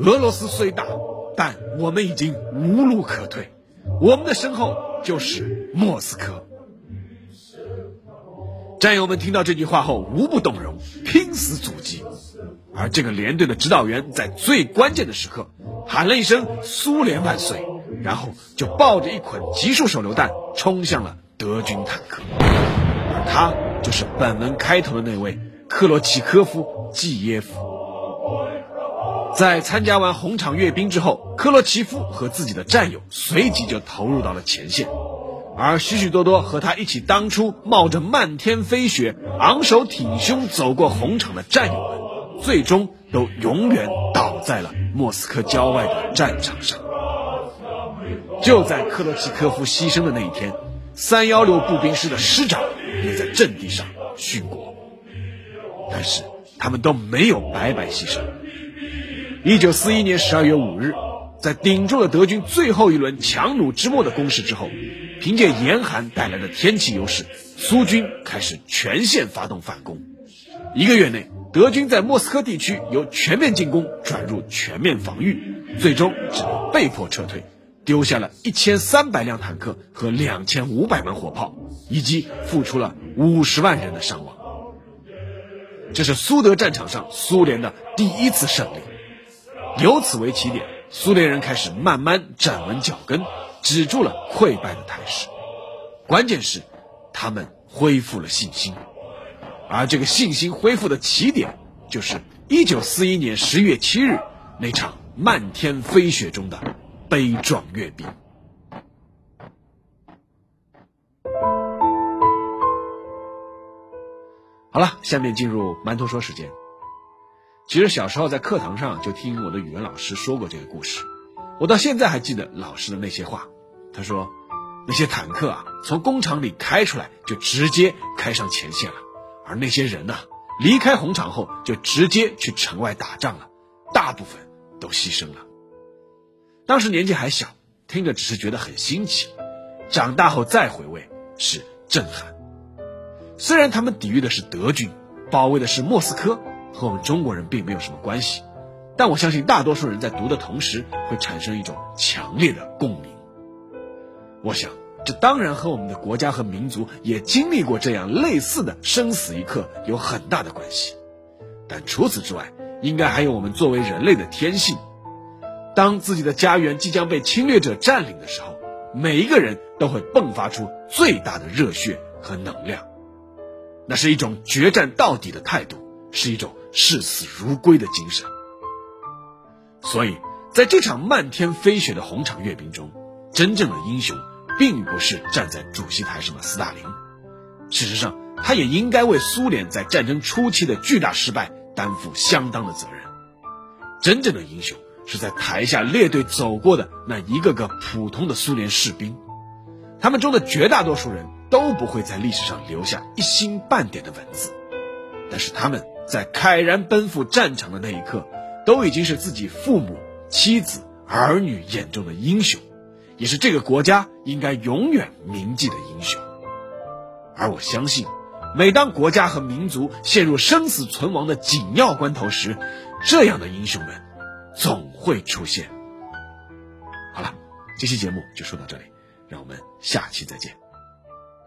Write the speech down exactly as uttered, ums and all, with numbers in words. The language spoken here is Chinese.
俄罗斯虽大，但我们已经无路可退，我们的身后就是莫斯科。战友们听到这句话后无不动容，拼死阻击。而这个连队的指导员在最关键的时刻喊了一声苏联万岁，然后就抱着一捆集束手榴弹冲向了德军坦克。而他就是本文开头的那位克罗奇科夫季耶夫。在参加完红场阅兵之后，科罗奇夫和自己的战友随即就投入到了前线，而许许多多和他一起当初冒着漫天飞雪昂首挺胸走过红场的战友们，最终都永远倒在了莫斯科郊外的战场上。就在克罗奇科夫牺牲的那一天，三一六步兵师的师长也在阵地上殉国，但是他们都没有白白牺牲。一九四一年十二月五日，在顶住了德军最后一轮强弩之末的攻势之后，凭借严寒带来的天气优势，苏军开始全线发动反攻。一个月内，德军在莫斯科地区由全面进攻转入全面防御，最终只能被迫撤退，丢下了一千三百辆坦克和两千五百门火炮，以及付出了五十万人的伤亡。这是苏德战场上苏联的第一次胜利。由此为起点，苏联人开始慢慢站稳脚跟，止住了溃败的态势。关键是他们恢复了信心，而这个信心恢复的起点就是一九四一年十月七日那场漫天飞雪中的悲壮阅兵。好了，下面进入馒头说时间。其实小时候在课堂上就听我的语文老师说过这个故事，我到现在还记得老师的那些话。他说，那些坦克啊，从工厂里开出来就直接开上前线了，而那些人呢、啊，离开红场后就直接去城外打仗了，大部分都牺牲了。当时年纪还小，听着只是觉得很新奇，长大后再回味是震撼。虽然他们抵御的是德军，保卫的是莫斯科，和我们中国人并没有什么关系，但我相信大多数人在读的同时会产生一种强烈的共鸣。我想这当然和我们的国家和民族也经历过这样类似的生死一刻有很大的关系，但除此之外，应该还有我们作为人类的天性。当自己的家园即将被侵略者占领的时候，每一个人都会迸发出最大的热血和能量，那是一种决战到底的态度，是一种视死如归的精神。所以在这场漫天飞雪的红场阅兵中，真正的英雄并不是站在主席台上的斯大林，事实上他也应该为苏联在战争初期的巨大失败担负相当的责任。真正的英雄是在台下列队走过的那一个个普通的苏联士兵，他们中的绝大多数人都不会在历史上留下一星半点的文字，但是他们在慨然奔赴战场的那一刻，都已经是自己父母、妻子、儿女眼中的英雄，也是这个国家应该永远铭记的英雄。而我相信，每当国家和民族陷入生死存亡的紧要关头时，这样的英雄们总会出现。好了，这期节目就说到这里，让我们下期再见。